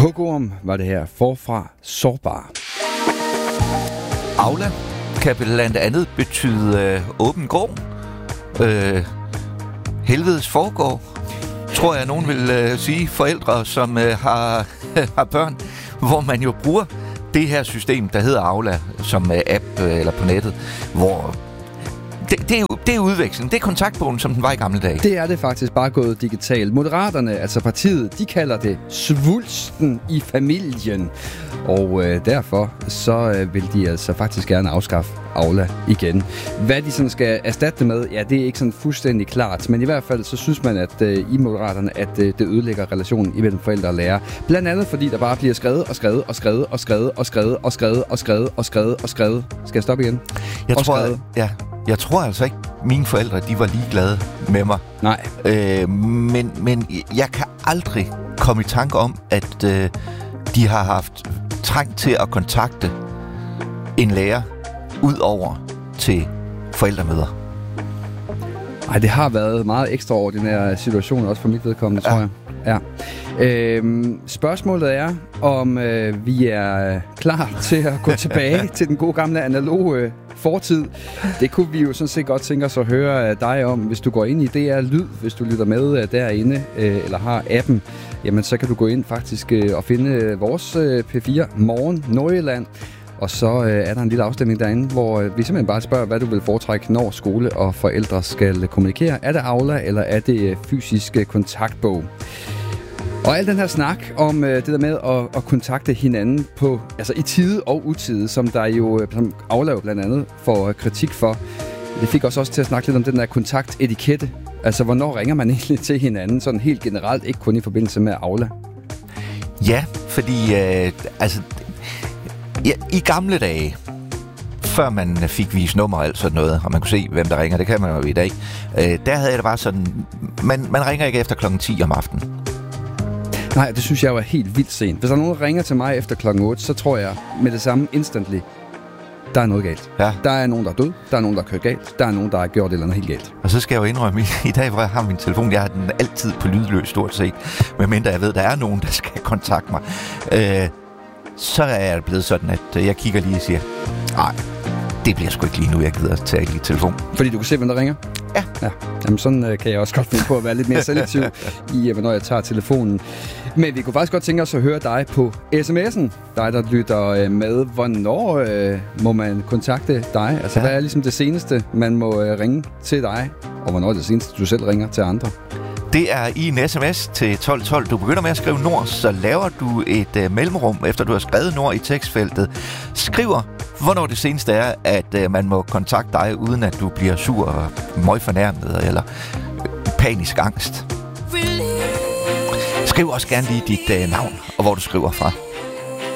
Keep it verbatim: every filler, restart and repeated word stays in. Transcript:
Hugorm var det her forfra sårbar. Aula kan blandt andet betyde øh, åben gård, øh, helvedes forgård, tror jeg, nogen vil øh, sige, forældre, som øh, har, har børn, hvor man jo bruger det her system, der hedder Aula, som øh, app øh, eller på nettet, hvor det, det, er jo, det er udveksling, det er kontaktbogen, som den var i gamle dage. Det er det faktisk bare gået digitalt. Moderaterne, altså partiet, de kalder det svulsten i familien. Og øh, derfor så øh, vil de altså faktisk gerne afskaffe Aula igen. Hvad de sådan skal erstatte det med, ja, det er ikke sådan fuldstændig klart. Men i hvert fald så synes man, at øh, i Moderaterne, at øh, det ødelægger relationen imellem forældre og lærer. Blandt andet fordi der bare bliver skrevet og skrevet og skrevet og skrevet og skrevet og skrevet og skrevet og skrevet og skrevet. Skal jeg stoppe igen? Jeg og tror, jeg, ja, jeg tror altså ikke, mine forældre, de var ligeglade med mig. Nej. Øh, men, men jeg kan aldrig komme i tanke om, at øh, de har haft trang til at kontakte en lærer ud over til forældremøder. Ej, det har været meget ekstraordinær situation, også for mit vedkommende, ja. tror jeg. Ja. Øhm, spørgsmålet er, om øh, vi er klar til at gå tilbage til den gode gamle analoge fortid. Det kunne vi jo sådan set godt tænke os at høre dig om, hvis du går ind i D R Lyd, hvis du lytter med derinde, øh, eller har appen, jamen så kan du gå ind faktisk øh, og finde vores øh, P fire Morgen Nordjylland. Og så øh, er der en lille afstemning derinde, hvor øh, vi simpelthen bare spørger, hvad du vil foretrække, når skole og forældre skal kommunikere. Er det Aula, eller er det øh, fysisk øh, kontaktbog? Og al den her snak om øh, det der med at, at kontakte hinanden på, altså i tide og utide, som der jo, som Aula jo blandt andet får kritik for. Det fik os også til at snakke lidt om den der kontaktetikette. Altså, hvornår ringer man egentlig til hinanden, sådan helt generelt, ikke kun i forbindelse med Aula? Ja, fordi øh, altså, ja, i gamle dage, før man fik vist nummer og alt sådan noget, og man kunne se, hvem der ringer, det kan man jo i dag, øh, der havde jeg det bare sådan, man, man ringer ikke efter klokken ti om aftenen. Nej, det synes jeg jo er helt vildt sent. Hvis der er nogen, der ringer til mig efter klokken otte, så tror jeg med det samme instantly, der er noget galt. Ja. Der er nogen, der er død. Der er nogen, der er kørt galt. Der er nogen, der har gjort et eller andet helt galt. Og så skal jeg jo indrømme, i dag, hvor jeg har min telefon, jeg har den altid på lydløs stort set, medmindre jeg ved, der er nogen, der skal kontakte mig. Øh, så er jeg blevet sådan, at jeg kigger lige og siger, nej, det bliver sgu ikke lige nu, jeg gider at tage lige telefon. Fordi du kan se, hvem der ringer? Ja. ja. Jamen sådan øh, kan jeg også godt finde på at være lidt mere selektiv i, hvornår jeg tager telefonen. Men vi kunne faktisk godt tænke os at høre dig på sms'en. Dig, der lytter øh, med. Hvornår øh, må man kontakte dig? Altså, ja. Hvad er ligesom det seneste, man må øh, ringe til dig? Og hvornår er det seneste, du selv ringer til andre? Det er i en sms til tolv tolv. Du begynder med at skrive Nord, så laver du et øh, mellemrum, efter du har skrevet Nord i tekstfeltet. Skriver, hvornår det seneste er, at øh, man må kontakte dig, uden at du bliver sur og møgfornærmet eller øh, panisk angst. Skriv også gerne lige dit øh, navn, og hvor du skriver fra.